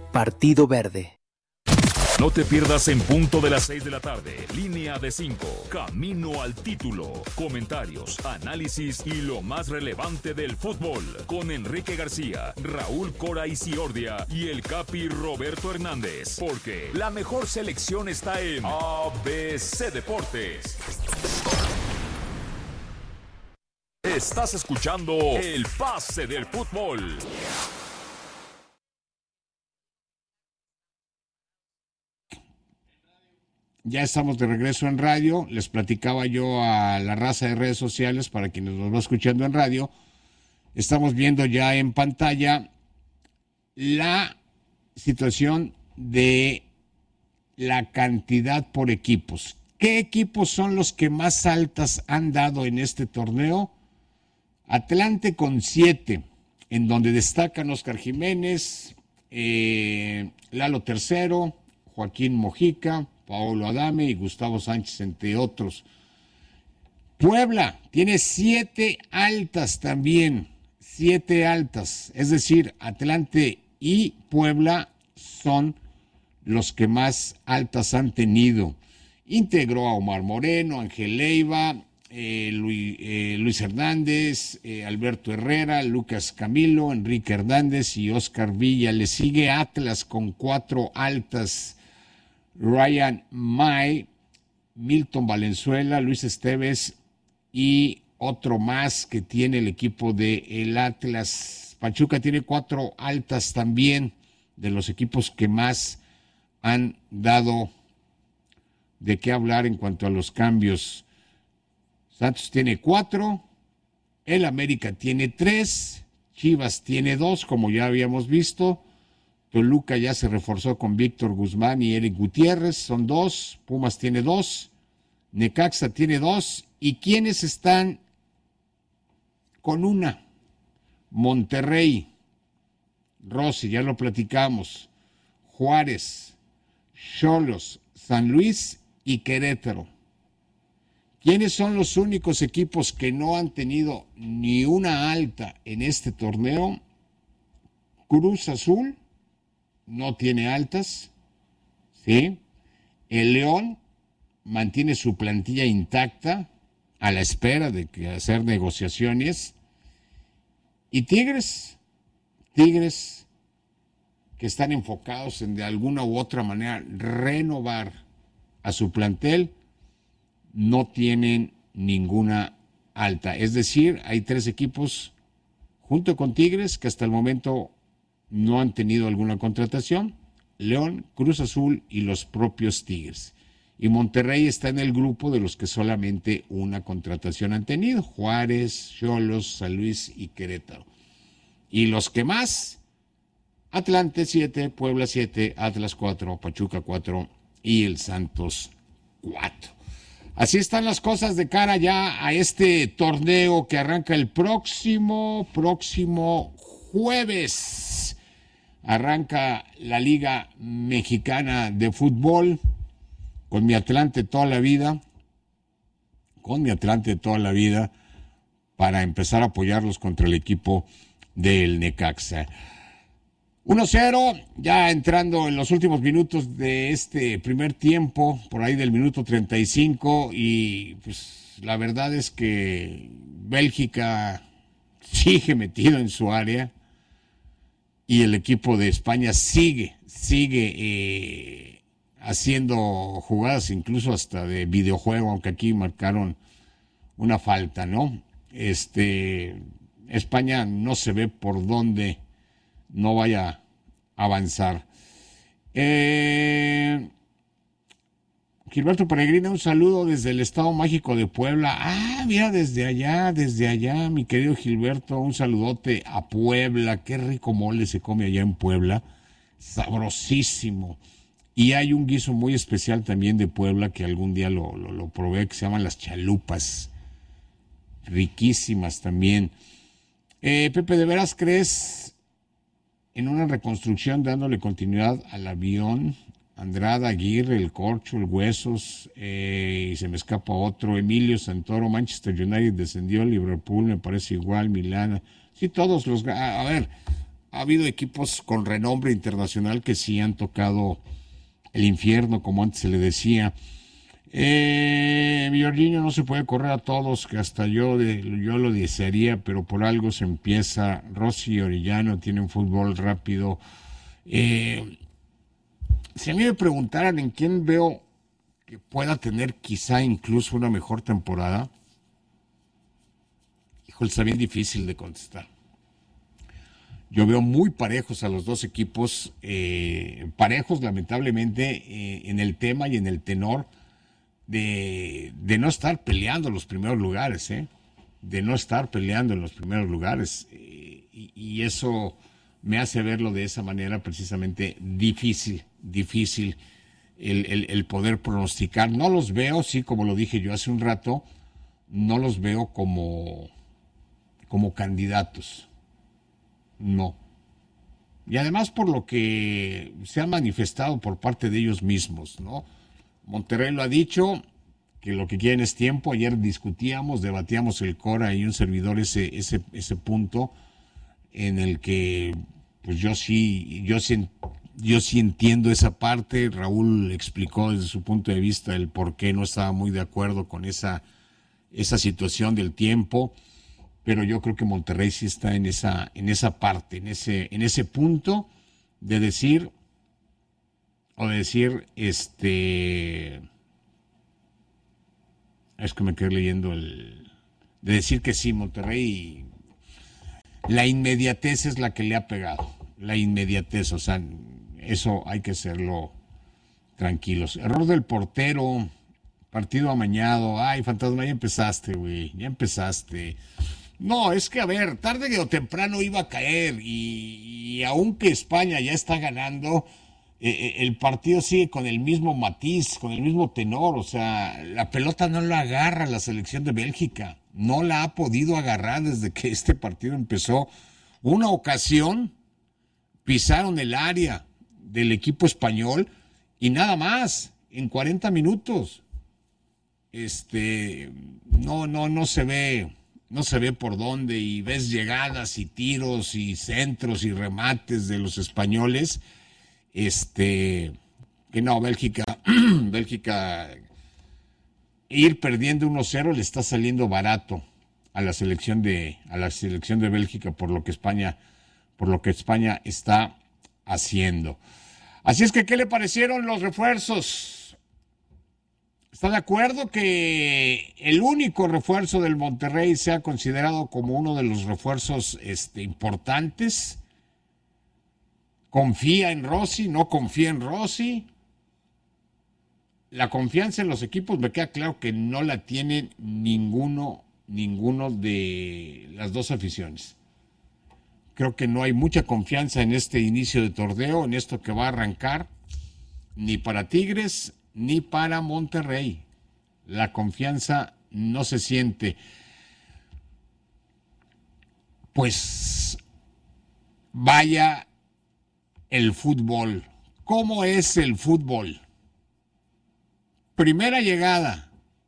Partido Verde. No te pierdas En Punto de las 6 de la tarde. Línea de 5. Camino al título. Comentarios, análisis y lo más relevante del fútbol. Con Enrique García, Raúl Cora Isiordia y el Capi Roberto Hernández. Porque la mejor selección está en ABC Deportes. Estás escuchando El Pase del Fútbol. Ya estamos de regreso en radio. Les platicaba yo a la raza de redes sociales, para quienes nos va escuchando en radio. Estamos viendo ya en pantalla la situación de la cantidad por equipos. ¿Qué equipos son los que más altas han dado en este torneo? Atlante con 7, en donde destacan Oscar Jiménez, Lalo Tercero, Joaquín Mojica, Paolo Adame y Gustavo Sánchez, entre otros. Puebla tiene 7 altas también, 7 altas. Es decir, Atlante y Puebla son los que más altas han tenido. Integró a Omar Moreno, Ángel Leiva, Luis Hernández, Alberto Herrera, Lucas Camilo, Enrique Hernández y Oscar Villa. Le sigue Atlas con 4 altas. Ryan May, Milton Valenzuela, Luis Esteves y otro más que tiene el equipo de el Atlas. Pachuca tiene 4 altas también, de los equipos que más han dado de qué hablar en cuanto a los cambios. Santos tiene 4, el América tiene 3, Chivas tiene 2, como ya habíamos visto. Toluca ya se reforzó con Víctor Guzmán y Eric Gutiérrez, son 2. Pumas tiene 2. Necaxa tiene 2. ¿Y quiénes están con 1? Monterrey, Rossi, ya lo platicamos. Juárez, Xolos, San Luis y Querétaro. ¿Quiénes son los únicos equipos que no han tenido ni una alta en este torneo? Cruz Azul no tiene altas, ¿sí? El León mantiene su plantilla intacta a la espera de hacer negociaciones. Y Tigres, que están enfocados en de alguna u otra manera renovar a su plantel, no tienen ninguna alta. Es decir, hay 3 equipos junto con Tigres que hasta el momento no han tenido alguna contratación: León, Cruz Azul y los propios Tigres. Y Monterrey está en el grupo de los que solamente una contratación han tenido: Juárez, Xolos, San Luis y Querétaro. Y los que más: Atlante 7, Puebla 7, Atlas 4, Pachuca 4 y el Santos 4. Así están las cosas de cara ya a este torneo que arranca el próximo jueves. Arranca la Liga Mexicana de Fútbol con mi Atlante toda la vida, para empezar a apoyarlos contra el equipo del Necaxa. 1-0, ya entrando en los últimos minutos de este primer tiempo, por ahí del minuto 35, y pues la verdad es que Bélgica sigue metido en su área y el equipo de España sigue haciendo jugadas incluso hasta de videojuego, aunque aquí marcaron una falta, ¿no? España no se ve por dónde no vaya a avanzar. Gilberto Peregrina, un saludo desde el Estado Mágico de Puebla. Mira, desde allá, mi querido Gilberto, un saludote a Puebla. Qué rico mole se come allá en Puebla, sabrosísimo. Y hay un guiso muy especial también de Puebla que algún día lo probé, que se llaman las chalupas, riquísimas también. Pepe, ¿de veras crees en una reconstrucción dándole continuidad al avión? Andrada, Aguirre, el Corcho, el Huesos, y se me escapa otro, Emilio Santoro. Manchester United descendió, Liverpool me parece igual, Milán, sí, todos los... A ver, Ha habido equipos con renombre internacional que sí han tocado el infierno, como antes se le decía. Jorginho no se puede correr a todos, que hasta yo lo desearía, pero por algo se empieza. Rossi y Orellano tienen fútbol rápido. Si a mí me preguntaran en quién veo que pueda tener quizá incluso una mejor temporada, híjole, está bien difícil de contestar. Yo veo muy parejos a los dos equipos, parejos lamentablemente en el tema y en el tenor de no estar peleando los primeros lugares, de no estar peleando en los primeros lugares. Y eso me hace verlo de esa manera precisamente difícil el poder pronosticar. No los veo, sí, como lo dije yo hace un rato, no los veo como candidatos. No. Y además por lo que se ha manifestado por parte de ellos mismos, ¿no? Monterrey lo ha dicho, que lo que quieren es tiempo. Ayer debatíamos el Cora y un servidor ese punto en el que pues yo sí entiendo esa parte. Raúl explicó desde su punto de vista el por qué no estaba muy de acuerdo con esa situación del tiempo. Pero yo creo que Monterrey sí está en esa parte, en ese punto de decir, es que me quedé leyendo de decir que sí, Monterrey, la inmediatez es la que le ha pegado, la inmediatez, o sea, eso hay que hacerlo tranquilos. Error del portero, partido amañado. Ay, fantasma, ya empezaste, güey, ya empezaste. No, es que a ver, tarde o temprano iba a caer y aunque España ya está ganando, el partido sigue con el mismo matiz, con el mismo tenor. O sea, la pelota no la agarra la selección de Bélgica, no la ha podido agarrar desde que este partido empezó. Una ocasión pisaron el área del equipo español y nada más, en 40 minutos. No se ve. No se ve por dónde y ves llegadas y tiros y centros y remates de los españoles. Que no, Bélgica ir perdiendo 1-0 le está saliendo barato a la selección de Bélgica por lo que España está haciendo. Así es que, ¿qué le parecieron los refuerzos? ¿Está de acuerdo que el único refuerzo del Monterrey sea considerado como uno de los refuerzos importantes? ¿Confía en Rossi? ¿No confía en Rossi? La confianza en los equipos me queda claro que no la tiene ninguno de las dos aficiones. Creo que no hay mucha confianza en este inicio de torneo, en esto que va a arrancar, ni para Tigres ni para Monterrey. La confianza no se siente. Pues vaya el fútbol. ¿Cómo es el fútbol? Primera llegada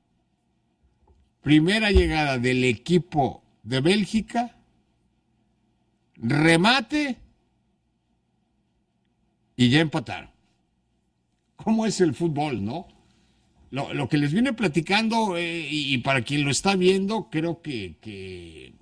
del equipo de Bélgica, remate y ya empataron. ¿Cómo es el fútbol, no? Lo que les viene platicando, y para quien lo está viendo, creo que